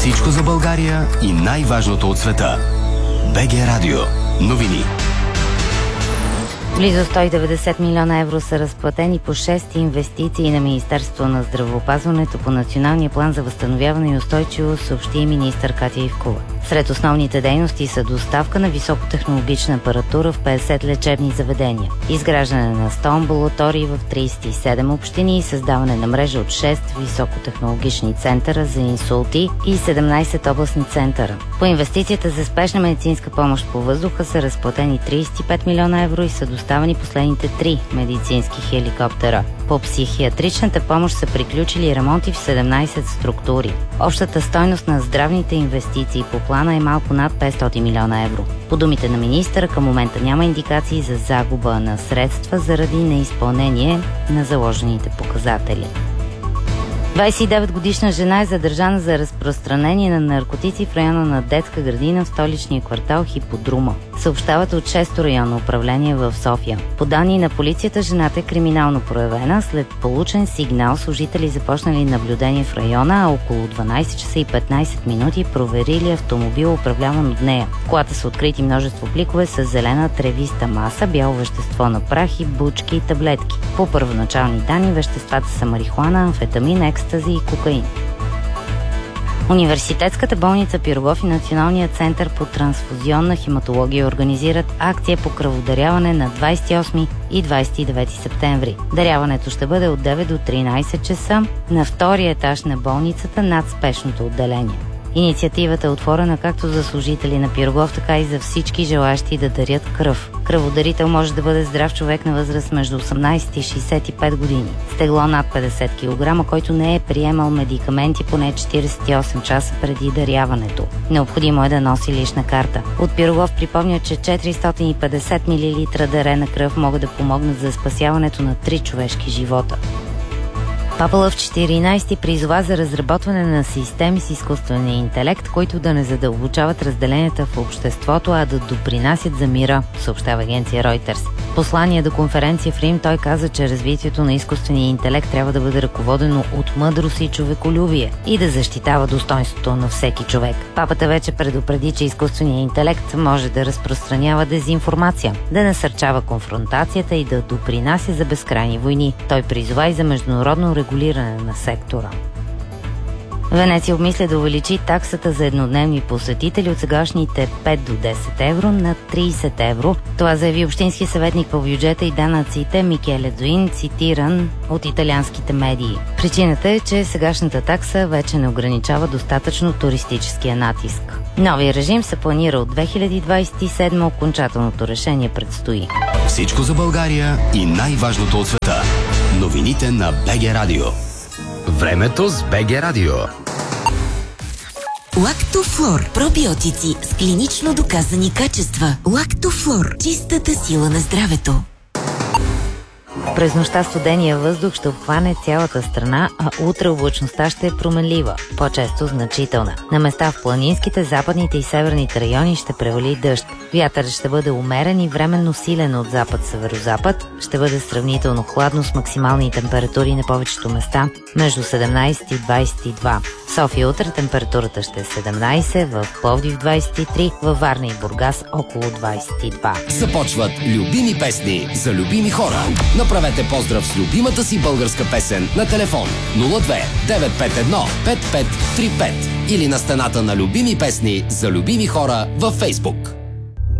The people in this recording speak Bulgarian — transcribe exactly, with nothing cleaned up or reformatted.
Всичко за България и най-важното от света. БГ Радио. Новини. Близо сто и деветдесет милиона евро са разплатени по шест инвестиции на Министерството на здравеопазването по Националния план за възстановяване и устойчивост, съобщи министър Катя Ивкова. Сред основните дейности са доставка на високотехнологична апаратура в петдесет лечебни заведения, изграждане на сто амбулатории в тридесет и седем общини и създаване на мрежа от шест високотехнологични центъра за инсулти и седемнадесет областни центъра. По инвестицията за спешна медицинска помощ по въздуха са разплатени тридесет и пет милиона евро и са доставени последните три медицински хеликоптера. По психиатричната помощ са приключили ремонти в седемнадесет структури. Общата стойност на здравните инвестиции по плана е малко над петстотин милиона евро. По думите на министъра, към момента няма индикации за загуба на средства заради неизпълнение на заложените показатели. двадесет и девет годишна жена е задържана за разпространение на наркотици в района на детска градина в столичния квартал Хиподрума. Съобщават от шесто районно управление в София. По данни на полицията, жената е криминално проявена. След получен сигнал, служители започнали наблюдение в района, а около дванадесет часа и петнадесет минути проверили автомобил, управляван от нея. В колата са открити множество пликове с зелена тревиста маса, бяло вещество на прах и бучки и таблетки. По първоначални данни, веществата са марихуана, амфетамин, екстази и кокаин. Университетската болница Пирогов и Националният център по трансфузионна хематология организират акция по кръводаряване на двадесет и осми и двадесет и девети септември. Даряването ще бъде от девет до тринадесет часа на втория етаж на болницата над спешното отделение. Инициативата е отворена както за служители на Пирогов, така и за всички желащи да дарят кръв. Кръводарител може да бъде здрав човек на възраст между осемнадесет и шестдесет и пет години, с тегло над петдесет килограма, който не е приемал медикаменти поне четиридесет и осем часа преди даряването. Необходимо е да носи лична карта. От Пирогов припомня, че четиристотин и петдесет милилитра дарена кръв могат да помогнат за спасяването на три човешки живота. Папа Лъв четиринадесети призова за разработване на системи с изкуствения интелект, които да не задълбочават разделенията в обществото, а да допринасят за мира, съобщава агенция Reuters. Послание до конференция в Рим той каза, че развитието на изкуствения интелект трябва да бъде ръководено от мъдрост и човеколюбие и да защитава достоинството на всеки човек. Папата вече предупреди, че изкуственият интелект може да разпространява дезинформация, да насърчава конфронтацията и да допринася за безкрайни войни. Той призова и за международно регулиране на сектора. Венеция обмисля да увеличи таксата за еднодневни посетители от сегашните пет до десет евро на тридесет евро. Това заяви общински съветник по бюджета и данъците Микеле Дзуин, цитиран от италианските медии. Причината е, че сегашната такса вече не ограничава достатъчно туристическия натиск. Новия режим се планира от две хиляди двадесет и седма, окончателното решение предстои. Всичко за България и най-важното от света. Новините на БГ Радио. Времето с БГ Радио. Лактофлор. Пробиотици с клинично доказани качества. Лактофлор. Чистата сила на здравето. През нощта студения въздух ще обхване цялата страна, а утре облачността ще е променлива, по-често значителна. На места в планинските, западните и северните райони ще превали дъжд. Вятърът ще бъде умерен и временно силен от запад-северозапад. Ще бъде сравнително хладно с максимални температури на повечето места между седемнадесет и двадесет и два. В София утре температурата ще е седемнадесет, в Пловдив двадесет и три, във Варна и Бургас около двадесет и два. Започват любими песни за любими хора. Направете поздрав с любимата си българска песен на телефон нула две девет пет едно пет пет три пет или на стената на любими песни за любими хора във Фейсбук.